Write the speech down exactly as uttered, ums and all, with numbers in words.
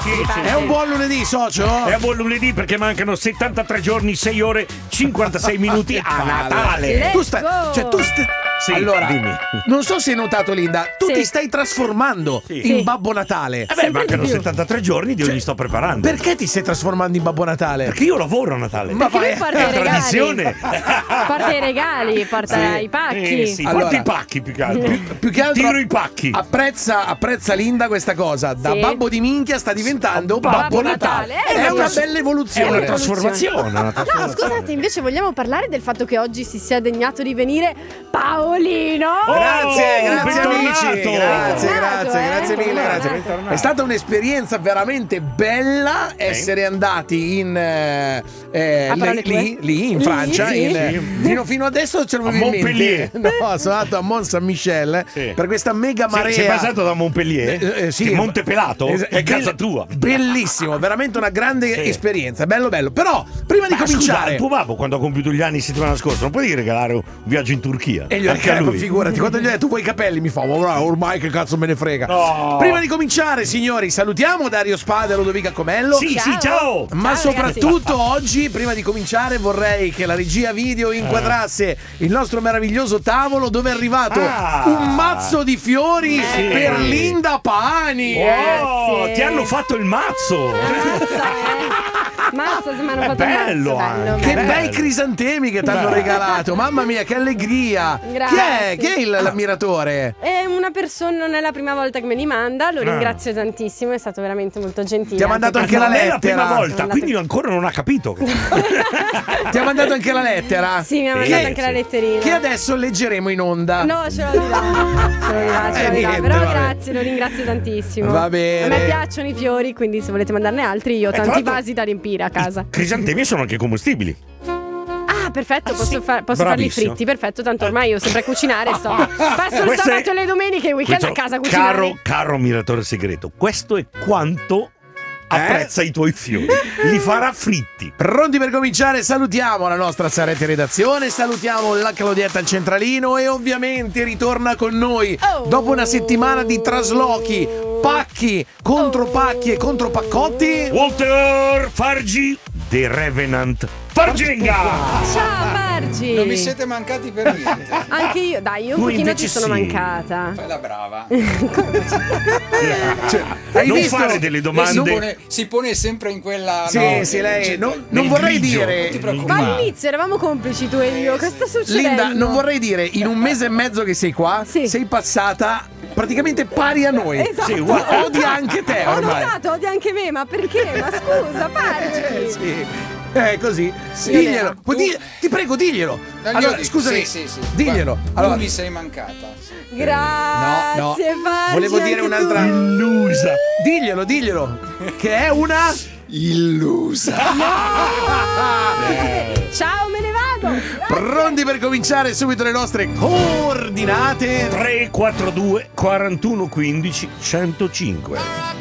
sì, sì, sì. È un buon lunedì, socio? È un buon lunedì perché mancano settantatré giorni, sei ore, cinquantasei minuti a Natale. Let's Tu stai, go. cioè tu stai, Sì, allora, dimmi. non so se hai notato, Linda, tu Sì. ti stai trasformando Sì. in Sì. Babbo Natale. Eh beh, Sempre mancano di più. settantatré giorni, io Cioè, li sto preparando. Perché ti stai trasformando in Babbo Natale? Perché io lavoro a Natale. Ma Perché lui vai- porta è i una regali. tradizione. Porta i regali, porta Sì. i pacchi. Eh, sì, Allora, porta i pacchi più che altro. Più che altro Tiro i pacchi. Apprezza, apprezza Linda questa cosa. Da Sì. babbo di minchia sta diventando Babbo Babbo Natale. Natale. È Eh, una sì. bella È evoluzione. una trasformazione. Una No, trasformazione. scusate, invece vogliamo parlare del fatto che oggi si sia degnato di venire Paolino. Oh, Grazie, grazie bentornato. amici. Grazie, Bentornato, grazie, eh. grazie mille. Bentornato. Grazie. È stata un'esperienza veramente bella essere andati in eh, eh, A parole lì, lì, tue? lì in Lì, Francia. sì. in, eh, Sì. fino, fino adesso ce l'avevo A in mente. Montpellier. No, sono andato a Mont Saint-Michel Sì. per questa mega Sei- marea. Sei passato da Montpellier? Eh, eh, sì. Che Monte Pelato? Es- È casa bell- tua. Bellissimo, veramente una grande Sì. esperienza. Bello, bello. Però, prima di Ma scusa, cominciare. il tuo babbo quando ha compiuto gli anni settimana scorsa non puoi regalare un viaggio in Turchia? E gli ho Anche a detto, lui. figurati, quando gli ho detto tu vuoi i capelli, mi fa, "Ora, ormai che cazzo me ne frega." No. Prima di cominciare, signori, salutiamo Dario Spada e Lodovica Comello. Sì, Ciao. sì, ciao. Ma Ciao, soprattutto oggi, prima di cominciare, vorrei che la regia video inquadrasse il nostro meraviglioso tavolo dove è arrivato Ah. un mazzo di fiori Sì. per Linda Pani. Oh, Grazie. ti hanno fatto il mazzo. Mazza, eh. Mazza, se mi hanno È fatto il mazzo. bello bello, anche. Che bello. bei crisantemi che ti hanno Beh. regalato, mamma mia, che allegria! Grazie. Chi è? Chi è il- l'ammiratore? È una persona, non è la prima volta che me li manda, lo Ah. ringrazio tantissimo, è stato veramente molto gentile. Ti ha mandato perché- anche la Non è la lettera. prima volta, Mandato- quindi ancora non ha capito. Ti ha mandato anche la lettera? Sì, mi ha Sì, mandato anche sì. la letterina. Che adesso leggeremo in onda. No, ce l'ho di là. Ce l'ho di là, ce Eh, l'ho di là. niente, Però vabbè. grazie, lo ringrazio tantissimo. Va bene. A me piacciono i fiori, quindi se volete mandarne altri, io ho Eh, tra tanti l'altro- vasi da riempire a casa. Crisantemi sono anche commestibili. Ah, perfetto, posso, sì. fa- posso farli Bravissimo. fritti, perfetto, tanto ormai io sempre a cucinare sto. Passo il Questo sabato è- e le domeniche, il weekend a Questo- casa a cucinare. Caro, caro ammiratore segreto, questo è quanto apprezza i tuoi fiori. Li farà fritti. Pronti per cominciare? Salutiamo la nostra Saretti redazione, salutiamo la Claudietta al centralino e ovviamente ritorna con noi Oh. dopo una settimana di traslochi, pacchi, contropacchi e contropaccotti. Walter Fargi, The Revenant Fargenga. Ciao Margi. Non mi siete mancati per niente. Anche io, dai, io un Tu pochino invece ti sono sì. mancata. Fai la brava. Cioè, hai non visto? fare delle Lei si domande. pone, si pone sempre in quella. Sì, no, sì, lei cioè, non, non nel vorrei grigio. dire. Non ti Ma preoccupare. all'inizio eravamo complici tu e io, che sta succedendo? Linda, non vorrei dire, in un mese e mezzo che sei qua, Sì. sei passata praticamente pari a noi. Esatto. Sì, guarda. Odia anche te Ho ormai. notato, odia anche me, ma perché? Ma scusa, Pargi. Eh, sì. Eh, così. Sì, diglielo. tu- Puoi di- ti prego, diglielo. No, io Allora, dico- scusami. sì, sì, sì. Diglielo. Guarda, Allora, tu mi sei mancata. Grazie, no, no. Pargi. Volevo dire anche un'altra. tu. Illusa. diglielo, diglielo. Che è una. Illusa. Ciao, me ne vado. Pronti per cominciare subito le nostre coordinate? tre quattro due quarantuno quindici centocinque.